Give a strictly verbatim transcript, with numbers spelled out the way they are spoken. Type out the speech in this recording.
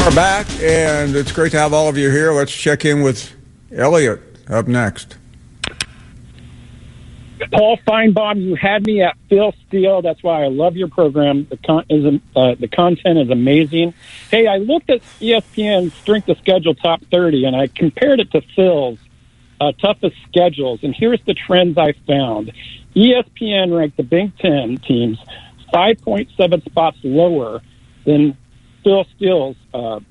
We're back, and it's great to have all of you here. Let's check in with Elliot up next. Paul Feinbaum, you had me at Phil Steele. That's why I love your program. The con- is uh, the content is amazing. Hey, I looked at E S P N's Strength of Schedule Top thirty, and I compared it to Phil's uh, toughest schedules. And here's the trends I found. E S P N ranked the Big Ten teams five point seven spots lower than Phil Steele's uh,